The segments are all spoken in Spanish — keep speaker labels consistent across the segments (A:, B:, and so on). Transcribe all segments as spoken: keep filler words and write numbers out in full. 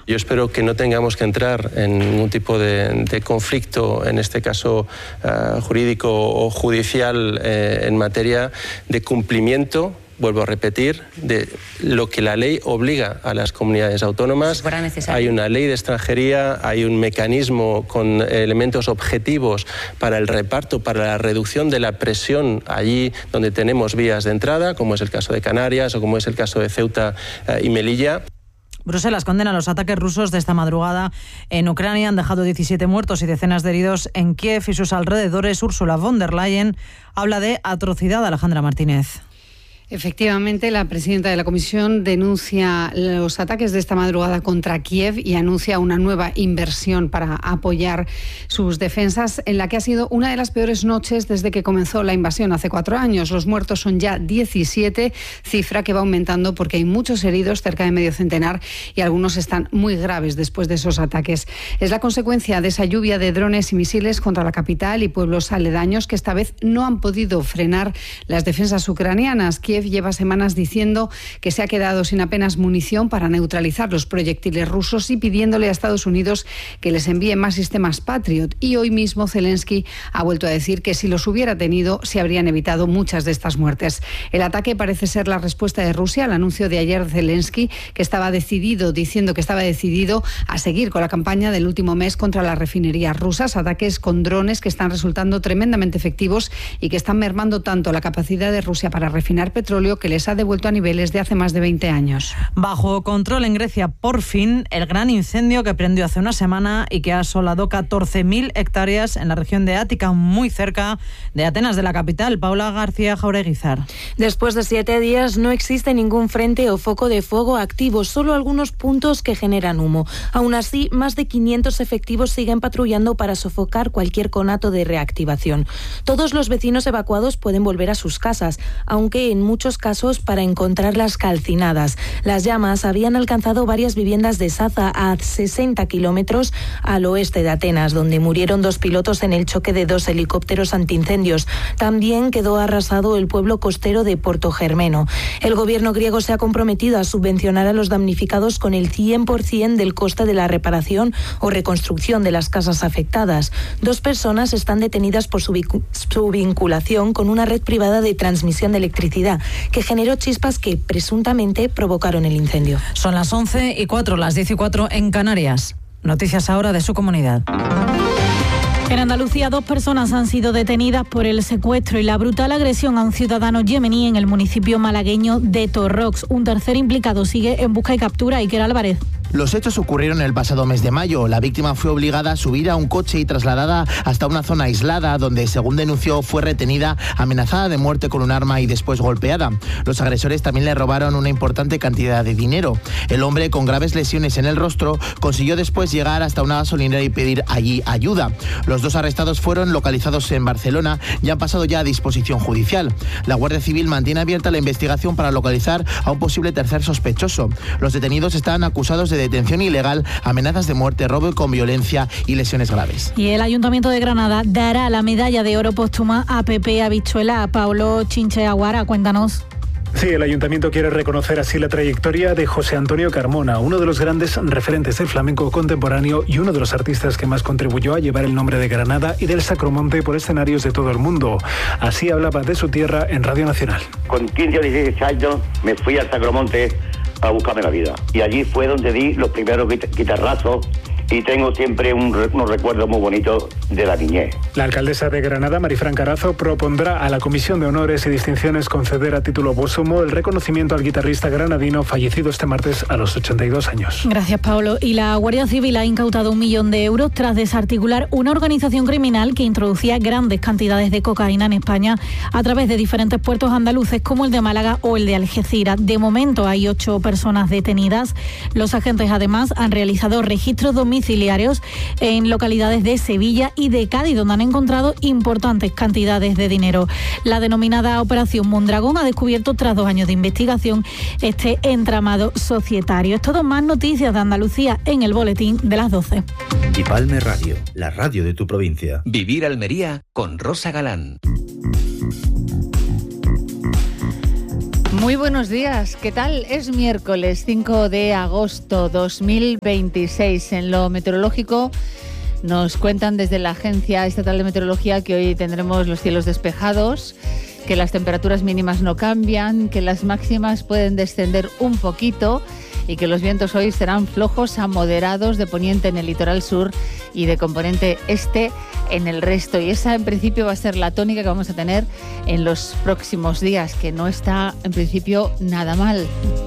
A: Yo espero que no tengamos que entrar en ningún tipo de, de conflicto, en este caso uh, jurídico o judicial, eh, en materia de cumplimiento, vuelvo a repetir, de lo que la ley obliga a las comunidades autónomas. Hay una ley de extranjería, hay un mecanismo con elementos objetivos para el reparto, para la reducción de la presión allí donde tenemos vías de entrada, como es el caso de Canarias o como es el caso de Ceuta eh, y Melilla.
B: Bruselas condena los ataques rusos de esta madrugada en Ucrania. Han dejado diecisiete muertos y decenas de heridos en Kiev y sus alrededores. Ursula von der Leyen habla de atrocidad. Alejandra Martínez.
C: Efectivamente, la presidenta de la Comisión denuncia los ataques de esta madrugada contra Kiev y anuncia una nueva inversión para apoyar sus defensas, en la que ha sido una de las peores noches desde que comenzó la invasión hace cuatro años. Los muertos son ya diecisiete, cifra que va aumentando porque hay muchos heridos, cerca de medio centenar, y algunos están muy graves después de esos ataques. Es la consecuencia de esa lluvia de drones y misiles contra la capital y pueblos aledaños que esta vez no han podido frenar las defensas ucranianas. Kiev lleva semanas diciendo que se ha quedado sin apenas munición para neutralizar los proyectiles rusos y pidiéndole a Estados Unidos que les envíe más sistemas Patriot. Y hoy mismo Zelensky ha vuelto a decir que si los hubiera tenido se habrían evitado muchas de estas muertes. El ataque parece ser la respuesta de Rusia al anuncio de ayer de Zelensky, que estaba decidido, diciendo que estaba decidido a seguir con la campaña del último mes contra las refinerías rusas, ataques con drones que están resultando tremendamente efectivos y que están mermando tanto la capacidad de Rusia para refinar petróleo que les ha devuelto a niveles de hace más de veinte años.
B: Bajo control en Grecia, por fin, el gran incendio que prendió hace una semana y que ha asolado catorce mil hectáreas en la región de Ática, muy cerca de Atenas, de la capital. Paula García Jaureguizar.
D: Después de siete días no existe ningún frente o foco de fuego activo, solo algunos puntos que generan humo. Aún así, más de quinientos efectivos siguen patrullando para sofocar cualquier conato de reactivación. Todos los vecinos evacuados pueden volver a sus casas, aunque en muchos casos para encontrarlas calcinadas. Las llamas habían alcanzado varias viviendas de Saza, a sesenta kilómetros al oeste de Atenas, donde murieron dos pilotos en el choque de dos helicópteros antiincendios. También quedó arrasado el pueblo costero de Porto Germeno. El gobierno griego se ha comprometido a subvencionar a los damnificados con el cien por ciento del coste de la reparación o reconstrucción de las casas afectadas. Dos personas están detenidas por su, vicu- su vinculación con una red privada de transmisión de electricidad que generó chispas que presuntamente provocaron el incendio.
B: Son las once y cuatro, las diez y cuatro en Canarias. Noticias ahora de su comunidad.
E: En Andalucía, dos personas han sido detenidas por el secuestro y la brutal agresión a un ciudadano yemení en el municipio malagueño de Torrox. Un tercer implicado sigue en busca y captura. Iker Álvarez.
F: Los hechos ocurrieron el pasado mes de mayo. La víctima fue obligada a subir a un coche y trasladada hasta una zona aislada donde, según denunció, fue retenida, amenazada de muerte con un arma y después golpeada. Los agresores también le robaron una importante cantidad de dinero. El hombre, con graves lesiones en el rostro, consiguió después llegar hasta una gasolinera y pedir allí ayuda. Los dos arrestados fueron localizados en Barcelona y han pasado ya a disposición judicial. La Guardia Civil mantiene abierta la investigación para localizar a un posible tercer sospechoso. Los detenidos están acusados de detención ilegal, amenazas de muerte, robo con violencia y lesiones graves.
E: Y el Ayuntamiento de Granada dará la medalla de oro póstuma a Pepe Habichuela. Paulo Chinche Aguara, cuéntanos.
G: Sí, el Ayuntamiento quiere reconocer así la trayectoria de José Antonio Carmona, uno de los grandes referentes del flamenco contemporáneo y uno de los artistas que más contribuyó a llevar el nombre de Granada y del Sacromonte por escenarios de todo el mundo. Así hablaba de su tierra en Radio Nacional.
H: Con quince o dieciséis años me fui al Sacromonte a buscarme la vida. Y allí fue donde di los primeros guitarrazos y tengo siempre un, unos recuerdos muy bonitos de la niñez.
G: La alcaldesa de Granada, Marifran Carazo, propondrá a la Comisión de Honores y Distinciones conceder a título póstumo el reconocimiento al guitarrista granadino fallecido este martes a los ochenta y dos años.
E: Gracias, Pablo. Y la Guardia Civil ha incautado un millón de euros tras desarticular una organización criminal que introducía grandes cantidades de cocaína en España a través de diferentes puertos andaluces como el de Málaga o el de Algeciras. De momento hay ocho personas detenidas. Los agentes además han realizado registros domiciliarios en localidades de Sevilla y de Cádiz, donde han encontrado importantes cantidades de dinero. La denominada Operación Mondragón ha descubierto, tras dos años de investigación, este entramado societario. Es todo, más noticias de Andalucía en el boletín de las doce.
I: Y Palme Radio, la radio de tu provincia.
J: Vivir Almería con Rosa Galán. Muy buenos días, ¿qué tal? Es miércoles cinco de agosto dos mil veintiséis. En lo meteorológico nos cuentan desde la Agencia Estatal de Meteorología que hoy tendremos los cielos despejados, que las temperaturas mínimas no cambian, que las máximas pueden descender un poquito y que los vientos hoy serán flojos a moderados de poniente en el litoral sur y de componente este en el resto. Y esa en principio va a ser la tónica que vamos a tener en los próximos días, que no está en principio nada mal.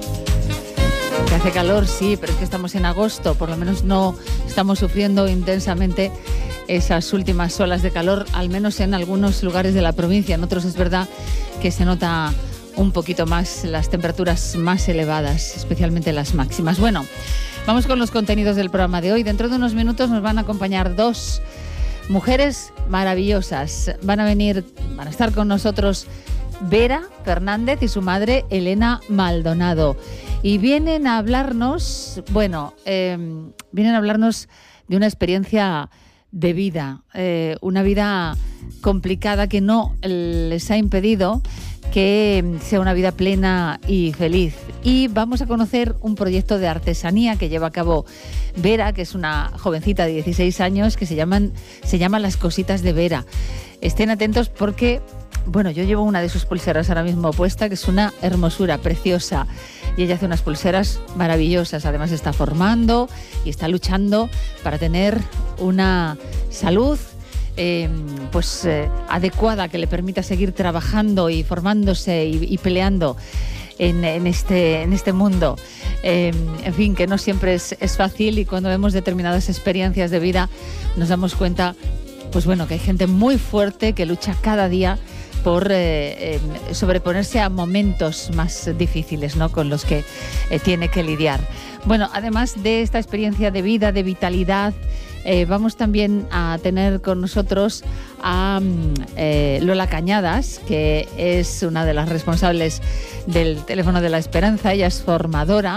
J: Que hace calor, sí, pero es que estamos en agosto, por lo menos no estamos sufriendo intensamente esas últimas olas de calor, al menos en algunos lugares de la provincia. En otros es verdad que se nota un poquito más las temperaturas más elevadas, especialmente las máximas. Bueno, vamos con los contenidos del programa de hoy. Dentro de unos minutos nos van a acompañar dos mujeres maravillosas. Van a venir, van a estar con nosotros Vera Fernández y su madre Elena Maldonado. Y vienen a hablarnos, bueno, eh, vienen a hablarnos de una experiencia de vida, eh, una vida complicada que no les ha impedido que sea una vida plena y feliz. Y vamos a conocer un proyecto de artesanía que lleva a cabo Vera, que es una jovencita de dieciséis años, que se llaman, se llama Las Cositas de Vera. Estén atentos porque, bueno, yo llevo una de sus pulseras ahora mismo puesta, que es una hermosura, preciosa. Y ella hace unas pulseras maravillosas. Además está formando y está luchando para tener una salud Eh, pues eh, adecuada, que le permita seguir trabajando y formándose y, y peleando en, en, este, en este mundo. Eh, en fin, que no siempre es, es fácil, y cuando vemos determinadas experiencias de vida nos damos cuenta, pues bueno, que hay gente muy fuerte que lucha cada día por eh, eh, sobreponerse a momentos más difíciles, ¿no?, con los que eh, tiene que lidiar. Bueno, además de esta experiencia de vida, de vitalidad, Eh, vamos también a tener con nosotros a eh, Lola Cañadas, que es una de las responsables del Teléfono de la Esperanza. Ella es formadora.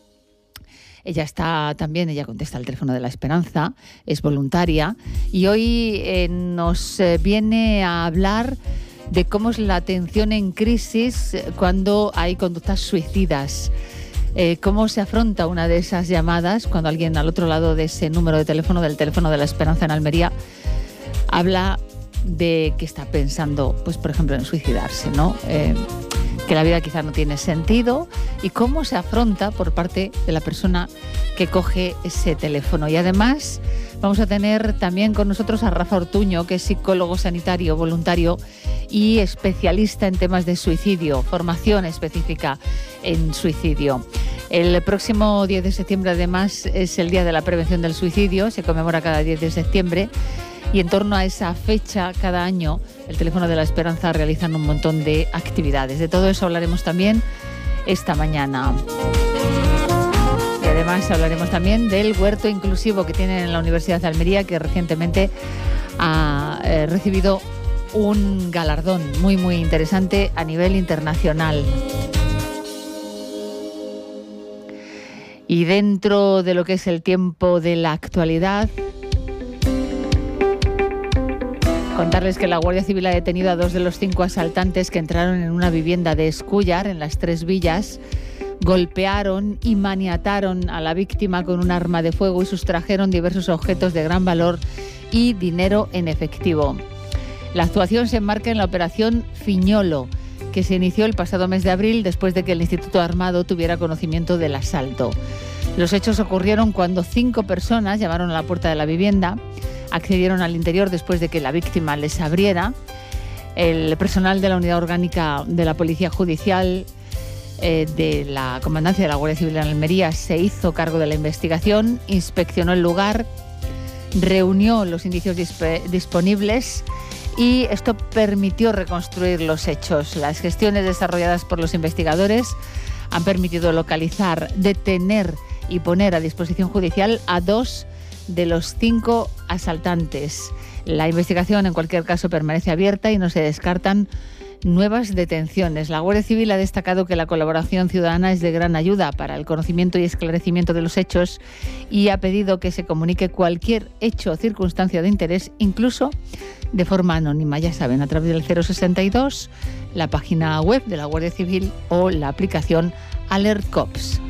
J: Ella está también, ella contesta el Teléfono de la Esperanza, es voluntaria, y hoy eh, nos eh, viene a hablar de cómo es la atención en crisis cuando hay conductas suicidas. Eh, cómo se afronta una de esas llamadas cuando alguien al otro lado de ese número de teléfono, del Teléfono de la Esperanza en Almería, habla de que está pensando, pues por ejemplo, en suicidarse, ¿no? Eh, que la vida quizá no tiene sentido, y cómo se afronta por parte de la persona que coge ese teléfono. Y además vamos a tener también con nosotros a Rafa Ortuño, que es psicólogo sanitario voluntario y especialista en temas de suicidio, formación específica en suicidio. El próximo diez de septiembre, además, es el Día de la Prevención del Suicidio, se conmemora cada diez de septiembre, y en torno a esa fecha, cada año, el Teléfono de la Esperanza realizan un montón de actividades. De todo eso hablaremos también esta mañana. Y además hablaremos también del huerto inclusivo que tienen en la Universidad de Almería, que recientemente ha eh, recibido un galardón muy, muy interesante a nivel internacional. Y dentro de lo que es el tiempo de la actualidad, contarles que la Guardia Civil ha detenido a dos de los cinco asaltantes que entraron en una vivienda de Escúllar, en las Tres Villas, golpearon y maniataron a la víctima con un arma de fuego y sustrajeron diversos objetos de gran valor y dinero en efectivo. La actuación se enmarca en la operación Fiñolo, que se inició el pasado mes de abril después de que el Instituto Armado tuviera conocimiento del asalto. Los hechos ocurrieron cuando cinco personas llamaron a la puerta de la vivienda, accedieron al interior después de que la víctima les abriera. El personal de la Unidad Orgánica de la Policía Judicial eh, de la Comandancia de la Guardia Civil en Almería se hizo cargo de la investigación, inspeccionó el lugar, reunió los indicios disp- disponibles y esto permitió reconstruir los hechos. Las gestiones desarrolladas por los investigadores han permitido localizar, detener y poner a disposición judicial a dos de los cinco asaltantes. La investigación, en cualquier caso, permanece abierta y no se descartan nuevas detenciones. La Guardia Civil ha destacado que la colaboración ciudadana es de gran ayuda para el conocimiento y esclarecimiento de los hechos y ha pedido que se comunique cualquier hecho o circunstancia de interés, incluso de forma anónima. Ya saben, a través del cero sesenta y dos, la página web de la Guardia Civil o la aplicación Alert Cops.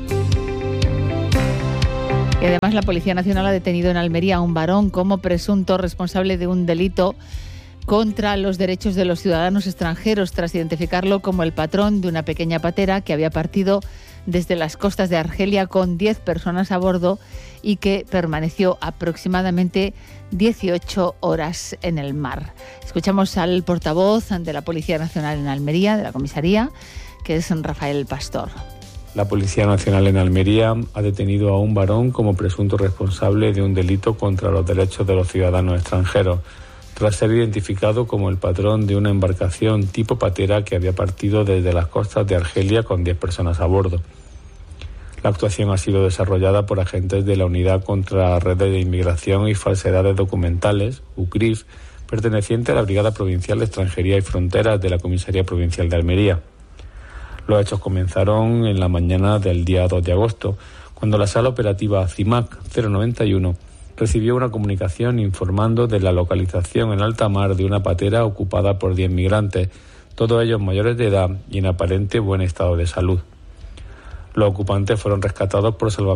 J: Y además la Policía Nacional ha detenido en Almería a un varón como presunto responsable de un delito contra los derechos de los ciudadanos extranjeros, tras identificarlo como el patrón de una pequeña patera que había partido desde las costas de Argelia con diez personas a bordo y que permaneció aproximadamente dieciocho horas en el mar. Escuchamos al portavoz de la Policía Nacional en Almería, de la comisaría, que es Rafael Pastor.
K: La Policía Nacional en Almería ha detenido a un varón como presunto responsable de un delito contra los derechos de los ciudadanos extranjeros, tras ser identificado como el patrón de una embarcación tipo patera que había partido desde las costas de Argelia con diez personas a bordo. La actuación ha sido desarrollada por agentes de la Unidad contra Redes de Inmigración y Falsedades Documentales, U C R I F, perteneciente a la Brigada Provincial de Extranjería y Fronteras de la Comisaría Provincial de Almería. Los hechos comenzaron en la mañana del día dos de agosto, cuando la sala operativa CIMAC cero noventa y uno recibió una comunicación informando de la localización en alta mar de una patera ocupada por diez migrantes, todos ellos mayores de edad y en aparente buen estado de salud. Los ocupantes fueron rescatados por salvavidas